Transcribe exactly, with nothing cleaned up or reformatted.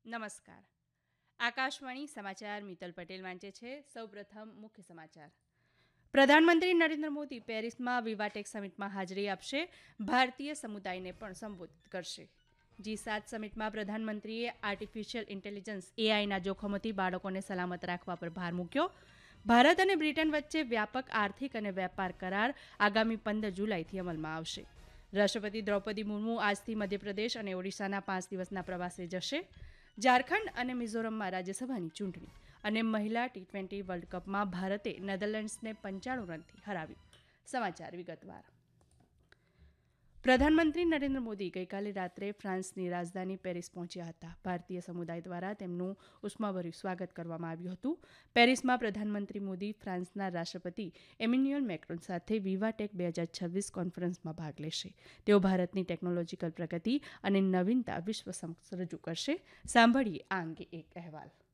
નમસ્કાર. આકાશવાણી સમાચાર મિત્તલ પટેલ વાંચે છે. સૌપ્રથમ મુખ્ય સમાચાર. પ્રધાનમંત્રી નરેન્દ્ર મોદી પેરિસમાં વિવાટેક સમિટમાં હાજરી આપશે. ભારતીય સમુદાયને પણ સંબોધિત કરશે. જી સાત સમિટમાં પ્રધાનમંત્રીએ આર્ટિફિશિયલ ઇન્ટેલિજન્સ એઆઈના જોખમોથી બાળકોને સલામત રાખવા પર ભાર મૂક્યો. ભારત અને બ્રિટન વચ્ચે વ્યાપક આર્થિક અને વેપાર કરાર આગામી પંદર જુલાઈથી અમલમાં આવશે. રાષ્ટ્રપતિ દ્રૌપદી મુર્મુ આજથી મધ્યપ્રદેશ અને ઓડિશાના પાંચ દિવસના પ્રવાસે જશે. ઝારખંડ અને મિઝોરમમાં રાજ્યસભાની ચૂંટણી અને મહિલા ટી ટ્વેન્ટી વર્લ્ડ કપમાં ભારતે નેધરલેન્ડ્સને પંચાણું રનથી હરાવ્યું. સમાચાર વિગતવાર. પ્રધાનમંત્રી નરેન્દ્ર મોદી ગઈકાલે રાત્રે ફ્રાન્સની રાજધાની પેરિસ પહોંચ્યા હતા. ભારતીય સમુદાય દ્વારા તેમનું ઉષ્માભર્યું સ્વાગત કરવામાં આવ્યું હતું. પેરિસમાં પ્રધાનમંત્રી મોદી ફ્રાન્સના રાષ્ટ્રપતિ એમિન્યુઅલ મેક્રોન સાથે વિવાટેક બે હજાર છવ્વીસ કોન્ફરન્સમાં ભાગ લેશે. તેઓ ભારતની ટેકનોલોજીકલ પ્રગતિ અને નવીનતા વિશ્વ સમક્ષ રજૂ કરશે. સાંભળીએ આ અંગે એક અહેવાલ.